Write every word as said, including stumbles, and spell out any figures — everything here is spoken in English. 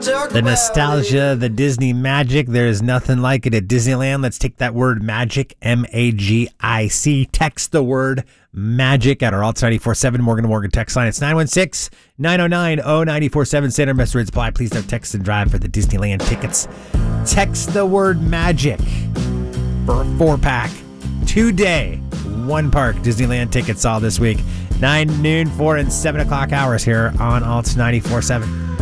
The nostalgia, the Disney magic, there's nothing like it at Disneyland. Let's take that word magic, M A G I C. Text the word magic at our Alt nine four seven Morgan to Morgan text line. It's nine one six, nine oh nine, oh nine four seven. Standard message reply. Please don't text and drive for the Disneyland tickets. Text the word magic for a four pack today. One park Disneyland tickets all this week. nine, noon, four, and seven o'clock hours here on Alt nine four seven.